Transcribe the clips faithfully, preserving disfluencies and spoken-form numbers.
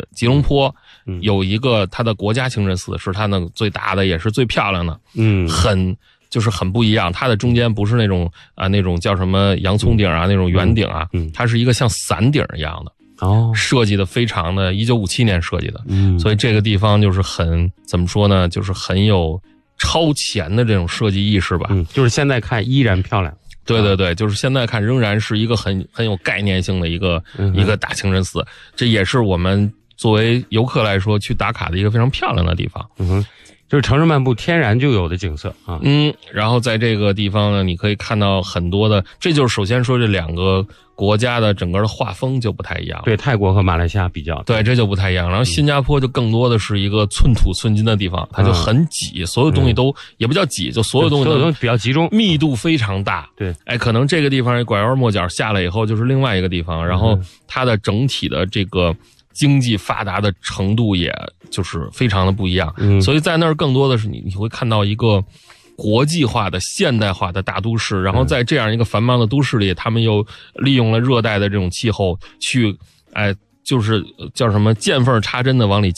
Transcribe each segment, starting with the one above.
吉隆坡有一个它的国家清真寺，是它那最大的也是最漂亮的，嗯，很就是很不一样。它的中间不是那种啊那种叫什么洋葱顶啊那种圆顶啊，嗯，它是一个像伞顶一样的。哦，设计的非常的，一九五七年设计的，嗯，所以这个地方就是很怎么说呢，就是很有超前的这种设计意识吧。 嗯，就是现在看依然漂亮。 对对对，就是现在看仍然是一个很很有概念性的一个、嗯、一个大清真寺，这也是我们作为游客来说去打卡的一个非常漂亮的地方。 嗯哼，就是城市漫步天然就有的景色啊。 嗯，然后在这个地方呢，你可以看到很多的，这就是首先说这两个国家的整个的画风就不太一样。 对，泰国和马来西亚比较， 对，这就不太一样。然后新加坡就更多的是一个寸土寸金的地方，它就很挤，嗯、所有东西都、嗯、也不叫挤，就所有东西都所有东西比较集中， 密度非常大。 对， 哎，可能这个地方拐弯抹角下来以后就是另外一个地方，然后它的整体的这个经济发达的程度也就是非常的不一样。嗯，所以在那儿更多的是你你会看到一个国际化的现代化的大都市，然后在这样一个繁忙的都市里，他们又利用了热带的这种气候去，哎，就是叫什么见缝插针的往里。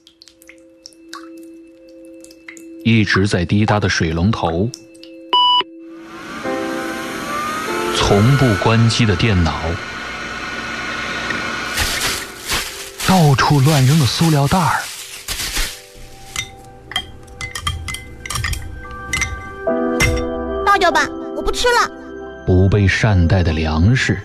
一直在滴答的水龙头，从不关机的电脑，到处乱扔的塑料袋儿。 倒掉吧，我不吃了。 不被善待的粮食，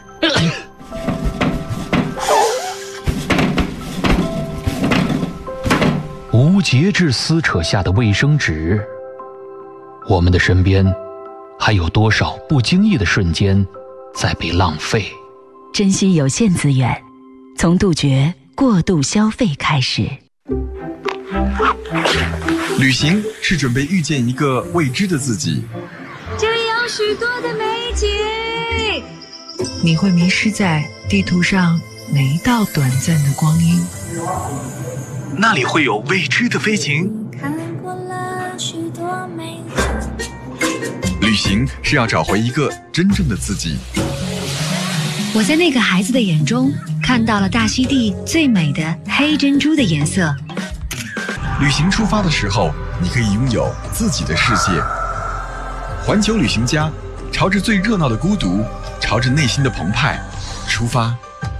无节制撕扯下的卫生纸。我们的身边还有多少不经意的瞬间在被浪费？ 珍惜有限资源，从杜绝过度消费开始。 旅行是准备遇见一个未知的自己， 这里有许多的美景， 你会迷失在地图上每一道短暂的光阴， 那里会有未知的飞行。 看过了许多美景，旅行是要找回一个真正的自己。 我在那个孩子的眼中看到了大溪地最美的黑珍珠的颜色。 旅行出发的时候，你可以拥有自己的世界。环球旅行家，朝着最热闹的孤独，朝着内心的澎湃出发。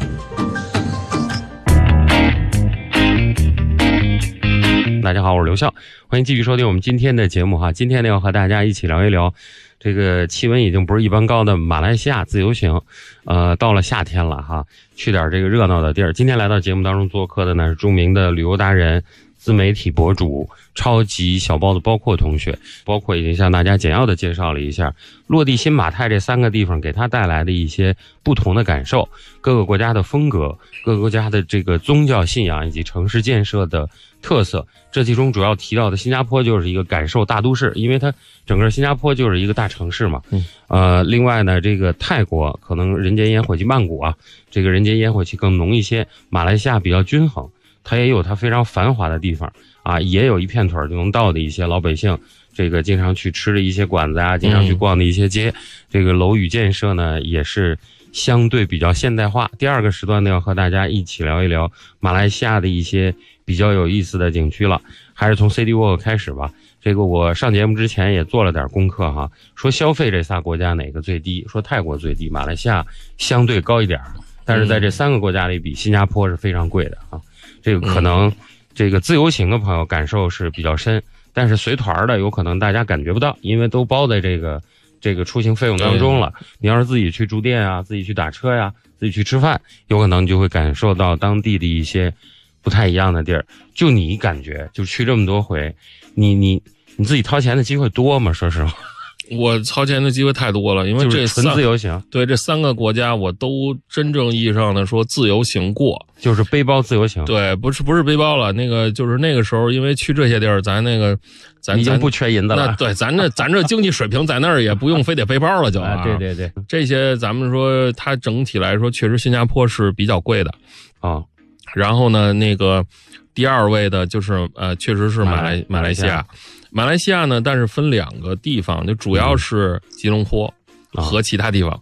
大家好，我是刘笑，欢迎继续收听我们今天的节目哈。今天呢，要和大家一起聊一聊这个气温已经不是一般高的马来西亚自由行。呃，到了夏天了哈，去点这个热闹的地儿。今天来到节目当中做客的呢是著名的旅游达人、自媒体博主超级小包子包括同学，包括已经向大家简要的介绍了一下落地新马泰这三个地方给他带来的一些不同的感受，各个国家的风格，各个国家的这个宗教信仰以及城市建设的特色。这其中主要提到的新加坡就是一个感受大都市，因为它整个新加坡就是一个大城市嘛。嗯，呃，另外呢，这个泰国可能人间烟火气，曼谷啊，这个人间烟火气更浓一些，马来西亚比较均衡。它也有它非常繁华的地方啊，也有一片腿就能到的一些老百姓这个经常去吃的一些馆子啊，经常去逛的一些街、嗯、这个楼宇建设呢也是相对比较现代化。第二个时段呢，要和大家一起聊一聊马来西亚的一些比较有意思的景区了，还是从 City Walk 开始吧。这个我上节目之前也做了点功课哈，说消费这仨国家哪个最低，说泰国最低，马来西亚相对高一点，但是在这三个国家里比新加坡是非常贵的啊。这个可能这个自由行的朋友感受是比较深，但是随团的有可能大家感觉不到，因为都包在这个这个出行费用当中了。你要是自己去住店啊，自己去打车呀，自己去吃饭，有可能就会感受到当地的一些不太一样的地儿。就你感觉就去这么多回，你你你自己掏钱的机会多吗？说实话， 我掏钱的机会太多了，因为这纯自由行， 对这三个国家我都真正意义上的说自由行过， 就是背包自由行。 对，不是不是背包了，那个就是那个时候，因为去这些地儿，咱那个咱已经不缺银子了。 那对，咱这咱这经济水平在那儿也不用非得背包了就啊。 对对对， 这些咱们说它整体来说，确实新加坡是比较贵的啊。然后呢，那个第二位的就是呃，确实是马来马来西亚。马来西亚呢，但是分两个地方，就主要是吉隆坡和其他地方。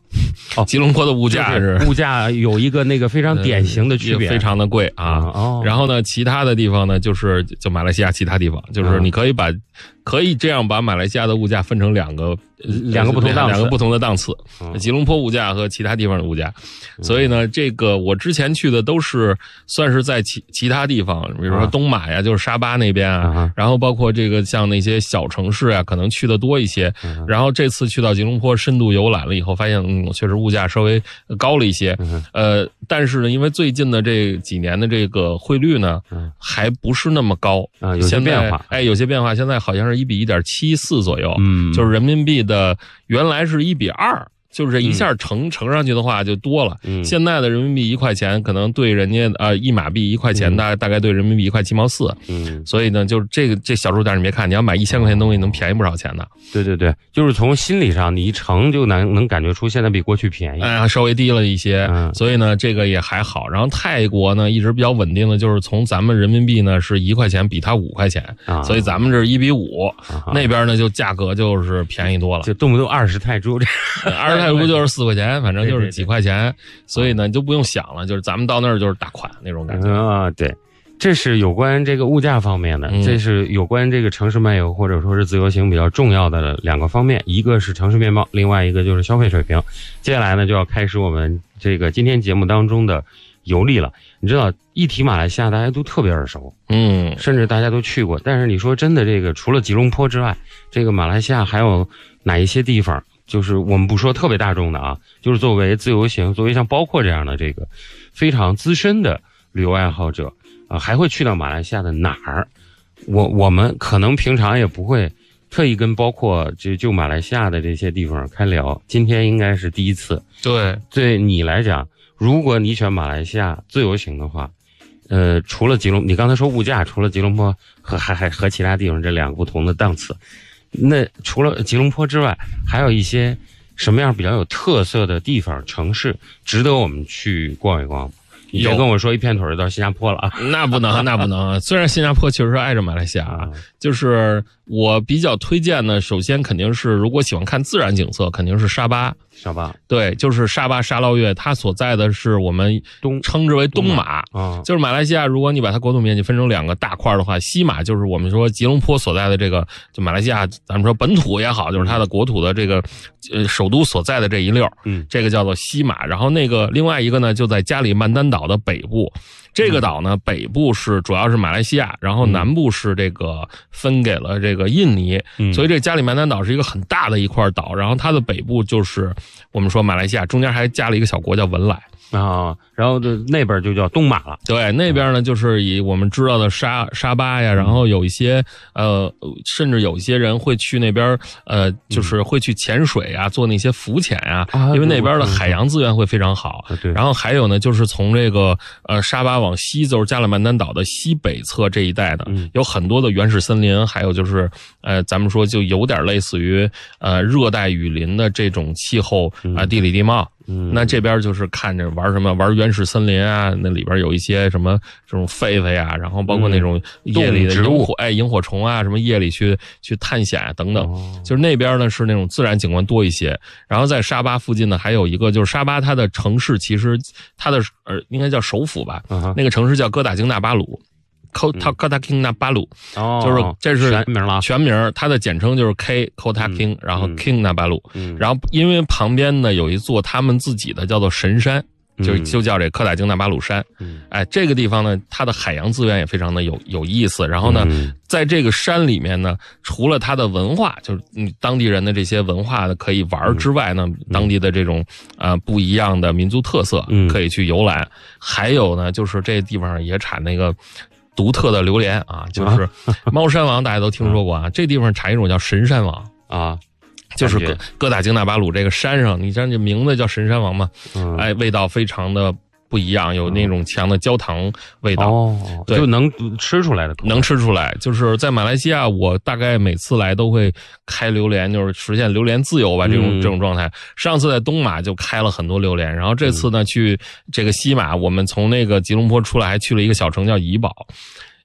哦， 吉隆坡的物价是物价有一个那个非常典型的区别， 非常的贵啊。 哦， 然后呢，其他的地方呢，就是就马来西亚其他地方，就是你可以把可以这样把马来西亚的物价分成两个两个不同档次， 两个不同的档次，吉隆坡物价和其他地方的物价。所以呢，这个我之前去的都是算是在其其他地方，比如说东马呀，就是沙巴那边啊，然后包括这个像那些小城市啊，可能去的多一些。然后这次去到吉隆坡深度游览了以后，发现嗯，确实物价稍微高了一些。呃，但是呢，因为最近的这几年的这个汇率呢，还不是那么高啊，有些变化。 哎，有些变化，现在好像是一比一点七四左右， 嗯， 就是人民币的原来是一比二。就是这一下乘、嗯、乘上去的话就多了、嗯，现在的人民币一块钱可能对人家呃一马币一块钱大、嗯、大概对人民币一块七毛四，嗯，所以呢就是这个这小数点你别看，你要买一千块钱东西能便宜不少钱的。 对对对，就是从心理上你一乘就能能感觉出现在比过去便宜， 哎呀稍微低了一些、嗯，所以呢这个也还好。然后泰国呢一直比较稳定的就是从咱们人民币呢是一块钱比它五块钱、啊，所以咱们这是一比五、啊，那边呢就价格就是便宜多了， 就动不动二十泰铢， 二十泰铢就是四块钱，反正就是几块钱，对对对，所以呢你就不用想了，就是咱们到那儿就是大款那种感觉啊。对，这是有关这个物价方面的、嗯，这是有关这个城市漫游或者说是自由行比较重要的两个方面，一个是城市面貌，另外一个就是消费水平。接下来呢就要开始我们这个今天节目当中的游历了。你知道一提马来西亚大家都特别耳熟， 嗯， 甚至大家都去过，但是你说真的，这个除了吉隆坡之外，这个马来西亚还有哪一些地方，就是我们不说特别大众的啊，就是作为自由行，作为像包括这样的这个非常资深的旅游爱好者啊、呃，还会去到马来西亚的哪儿？我我们可能平常也不会特意跟包括就就马来西亚的这些地方开聊，今天应该是第一次。 对， 对你来讲，如果你选马来西亚自由行的话，呃，除了吉隆，你刚才说物价，除了吉隆坡和还还和其他地方这两个不同的档次，那除了吉隆坡之外，还有一些什么样比较有特色的地方城市值得我们去逛一逛？你别跟我说一片腿就到新加坡了啊！ 那不能，那不能。虽然新加坡确实是挨着马来西亚啊，就是我比较推荐呢。首先肯定是，如果喜欢看自然景色，肯定是沙巴。 沙巴， 对，就是沙巴沙捞越，它所在的是我们东称之为东马啊， 就是马来西亚。如果你把它国土面积分成两个大块的话，西马就是我们说吉隆坡所在的这个，就马来西亚，咱们说本土也好，就是它的国土的这个呃首都所在的这一溜， 嗯， 这个叫做西马。然后那个另外一个呢，就在加里曼丹岛的北部。这个岛呢，北部是主要是马来西亚，然后南部是这个分给了这个印尼， 嗯、 所以这加里曼丹岛是一个很大的一块岛，然后它的北部就是我们说马来西亚，中间还加了一个小国叫文莱。 啊，然后那边就叫东马了。 对，那边呢就是以我们知道的沙沙巴呀，然后有一些呃，甚至有一些人会去那边呃，就是会去潜水啊，做那些浮潜啊， 啊因为那边的海洋资源会非常好。 对。 然后还有呢，就是从这个呃沙巴往西，就是加里曼丹岛的西北侧这一带呢， 嗯、 有很多的原始森林，还有就是呃，咱们说就有点类似于呃热带雨林的这种气候啊、呃，地理地貌。 嗯， 那这边就是看着玩什么玩原始森林啊，那里边有一些什么这种狒狒啊，然后包括那种夜里的萤火，哎，萤火虫啊，什么夜里去去探险啊等等， 哦、 就是那边呢是那种自然景观多一些。然后在沙巴附近呢，还有一个就是沙巴它的城市，其实它的呃应该叫首府吧， 嗯、 那个城市叫哥打京纳巴鲁。Kota Kinabalu， 哦， 就是这是全名了， 全名，它的简称就是 K Kota King，、嗯、然后 Kinabalu，、 嗯、 然后因为旁边呢有一座他们自己的叫做神山， 嗯、 就就叫这科打京纳巴鲁山， 嗯、 哎，这个地方呢，它的海洋资源也非常的有有意思。然后呢， 嗯、 在这个山里面呢，除了它的文化，就是嗯当地人的这些文化的可以玩之外呢， 嗯、 当地的这种啊、呃、不一样的民族特色可以去游览。嗯、还有呢，就是这地方也产那个独特的榴莲啊，就是猫山王，大家都听说过啊。这地方产一种叫神山王啊， 就是哥哥打京纳巴鲁这个山上，你像这名字叫神山王嘛， 嗯、 哎，味道非常的不一样，有那种强的焦糖味道， 哦， 对， 就能吃出来的， 能吃出来。就是在马来西亚，我大概每次来都会开榴莲，就是实现榴莲自由吧，这种、 嗯、 这种状态。上次在东马就开了很多榴莲，然后这次呢、嗯、去这个西马，我们从那个吉隆坡出来，还去了一个小城叫怡保。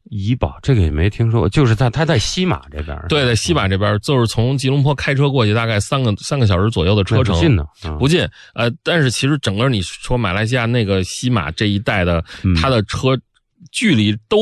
怡保这个也没听说过，就是在他在西马这边。 对，在西马这边，就是从吉隆坡开车过去，大概三个三个小时左右的车程， 不近呢，嗯、 不近。呃，但是其实整个你说马来西亚那个西马这一带的，它的车距离都